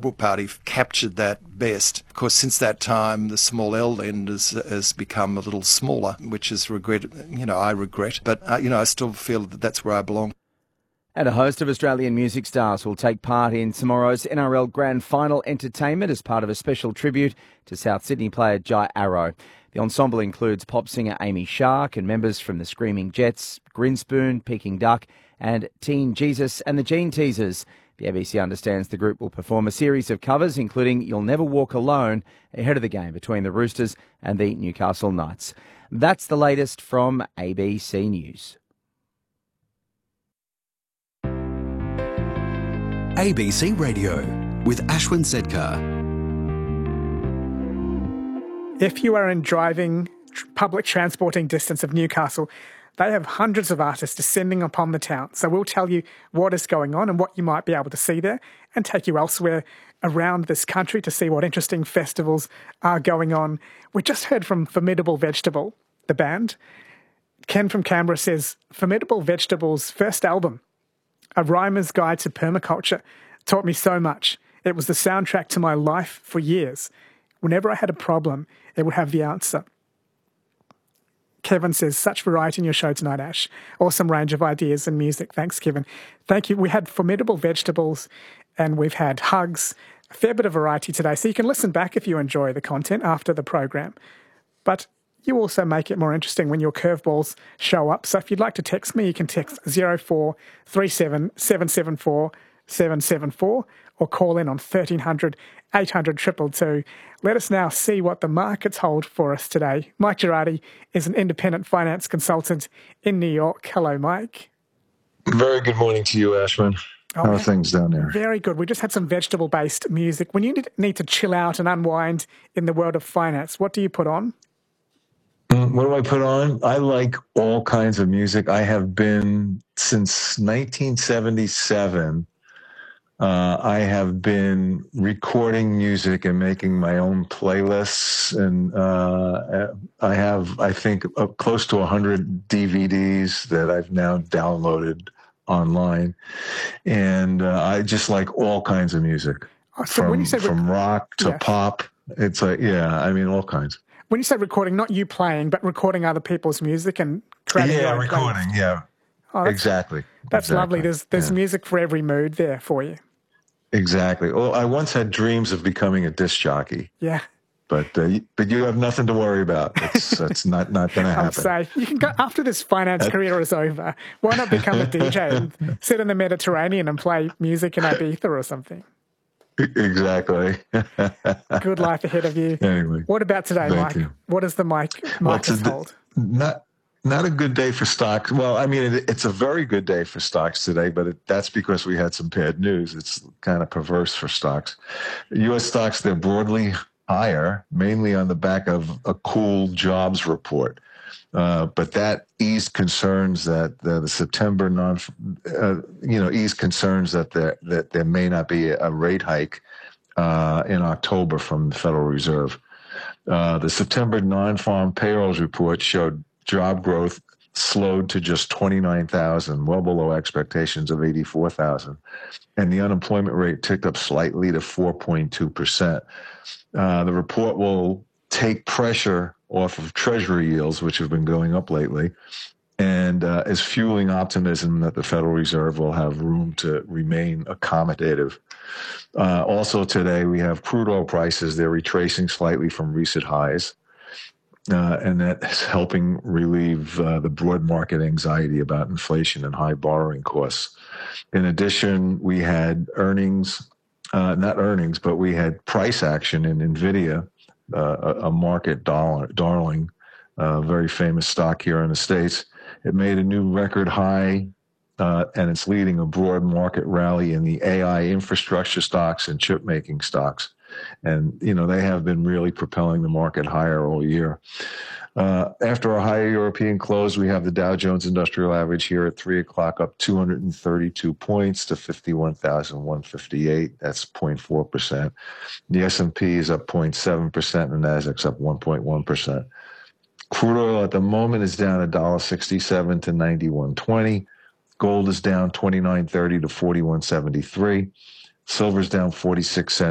book party captured that best. Of course, since that time, the small L end has become a little smaller, which is I regret. But, I still feel that that's where I belong. And a host of Australian music stars will take part in tomorrow's NRL Grand Final entertainment as part of a special tribute to South Sydney player Jai Arrow. The ensemble includes pop singer Amy Shark and members from the Screaming Jets, Grinspoon, Peking Duck and Teen Jesus and the Gene Teasers. The ABC understands the group will perform a series of covers, including You'll Never Walk Alone, ahead of the game between the Roosters and the Newcastle Knights. That's the latest from ABC News. ABC Radio with Ashwin Sedkar. If you are in driving public transporting distance of Newcastle, they have hundreds of artists descending upon the town. So we'll tell you what is going on and what you might be able to see there and take you elsewhere around this country to see what interesting festivals are going on. We just heard from Formidable Vegetable, the band. Ken from Canberra says, Formidable Vegetable's first album, A Rhymer's Guide to Permaculture, taught me so much. It was the soundtrack to my life for years. Whenever I had a problem, it would have the answer. Kevin says, such variety in your show tonight, Ash. Awesome range of ideas and music. Thanks, Kevin. Thank you. We had Formidable Vegetables and we've had Hugs. A fair bit of variety today. So you can listen back if you enjoy the content after the program. But you also make it more interesting when your curveballs show up. So if you'd like to text me, you can text 0437 774 774 or call in on 1300 800 222. Let us now see what the markets hold for us today. Mike Girardi is an independent finance consultant in New York. Hello, Mike. Very good morning to you, Ashwin. How are things down there? Very good. We just had some vegetable-based music. When you need to chill out and unwind in the world of finance, what do you put on? What do I put on? I like all kinds of music. I have been, since 1977, I have been recording music and making my own playlists. And I have, I think, close to 100 DVDs that I've now downloaded online. And I just like all kinds of music. So when you say from rock to pop. It's like, all kinds. When you say recording, not you playing, but recording other people's music and creating your own recording, playlist. Exactly. That's lovely. There's music for every mood there for you. Exactly. Well, I once had dreams of becoming a disc jockey. Yeah. But you have nothing to worry about. It's not going to happen. I'm safe. You can go after this finance career is over. Why not become a DJ and sit in the Mediterranean and play music in Ibiza or something? Exactly. Good life ahead of you. Anyway, what about today, Mike? You. What does the market hold? Not a good day for stocks. Well, it's a very good day for stocks today, but that's because we had some bad news. It's kind of perverse for stocks. U.S. stocks, they're broadly higher, mainly on the back of a cool jobs report. But that eased concerns that the September eased concerns that there may not be a rate hike in October from the Federal Reserve. The September non-farm payrolls report showed job growth slowed to just 29,000, well below expectations of 84,000, and the unemployment rate ticked up slightly to 4.2%. The report will take pressure off of Treasury yields, which have been going up lately, and is fueling optimism that the Federal Reserve will have room to remain accommodative. Also today, we have crude oil prices. They're retracing slightly from recent highs, and that's helping relieve the broad market anxiety about inflation and high borrowing costs. In addition, we had we had price action in NVIDIA, a market darling, very famous stock here in the States. It made a new record high, and it's leading a broad market rally in the AI infrastructure stocks and chip-making stocks. And, they have been really propelling the market higher all year. After a higher European close, we have the Dow Jones Industrial Average here at 3 o'clock up 232 points to 51,158. That's 0.4%. The S&P is up 0.7% and the Nasdaq's up 1.1%. Crude oil at the moment is down $1.67 to 91.20. Gold is down $29.30 to 41.73. Silver's down 46 cents